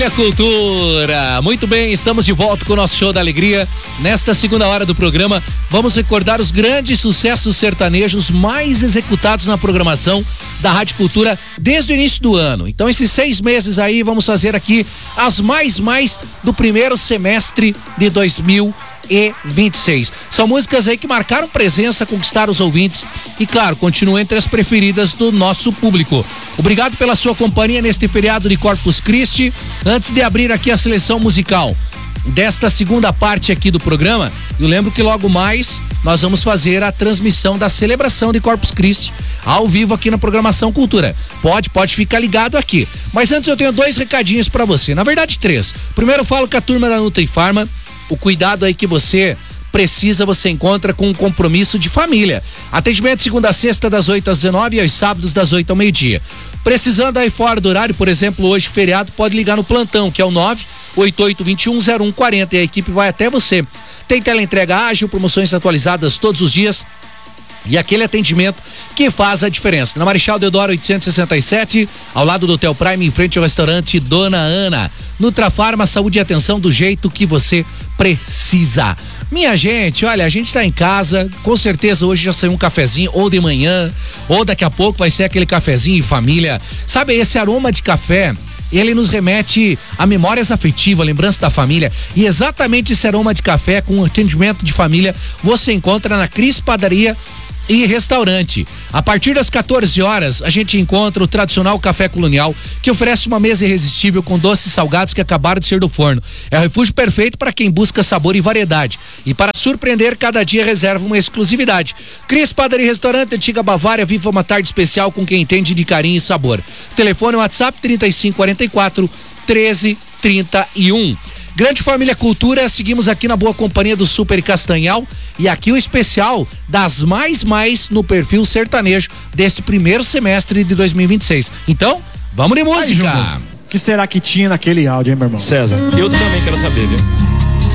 Cultura, muito bem, estamos de volta com o nosso Show da Alegria. Nesta segunda hora do programa, vamos recordar os grandes sucessos sertanejos mais executados na programação da Rádio Cultura desde o início do ano. Então, esses 6 meses aí, vamos fazer aqui as mais do primeiro semestre de 2026. São músicas aí que marcaram presença, conquistaram os ouvintes e, claro, continuam entre as preferidas do nosso público. Obrigado pela sua companhia neste feriado de Corpus Christi. Antes de abrir aqui a seleção musical desta segunda parte aqui do programa, eu lembro que logo mais nós vamos fazer a transmissão da celebração de Corpus Christi ao vivo aqui na programação Cultura. Pode ficar ligado aqui. Mas antes eu tenho 2 recadinhos pra você, na verdade 3. Primeiro eu falo com a turma da Nutrifarma. O cuidado aí que você precisa, você encontra com um compromisso de família. Atendimento segunda a sexta das 8 às 19 e aos sábados das 8 ao meio-dia. Precisando aí fora do horário, por exemplo, hoje feriado, pode ligar no plantão, que é o 988210140 e a equipe vai até você. Tem teleentrega ágil, promoções atualizadas todos os dias e aquele atendimento que faz a diferença. Na Marechal Deodoro 867, ao lado do Hotel Prime, em frente ao restaurante Dona Ana. Nutrafarma, saúde e atenção do jeito que você precisa. Minha gente, olha, a gente tá em casa, com certeza hoje já saiu um cafezinho, ou de manhã, ou daqui a pouco vai ser aquele cafezinho em família. Sabe, esse aroma de café, ele nos remete a memórias afetivas, lembranças da família. E exatamente esse aroma de café com atendimento de família você encontra na Cris Padaria e Restaurante. A partir das 14 horas, a gente encontra o tradicional Café Colonial, que oferece uma mesa irresistível com doces salgados que acabaram de sair do forno. É o refúgio perfeito para quem busca sabor e variedade. E para surpreender, cada dia reserva uma exclusividade. Cris Padaria e Restaurante, Antiga Bavária, viva uma tarde especial com quem entende de carinho e sabor. Telefone WhatsApp 3544 1331. Grande Família Cultura, seguimos aqui na boa companhia do Super Castanhal e aqui o especial das mais no perfil sertanejo deste primeiro semestre de 2026. Então, vamos de música. O que será que tinha naquele áudio, hein, meu irmão? César, eu também quero saber, viu?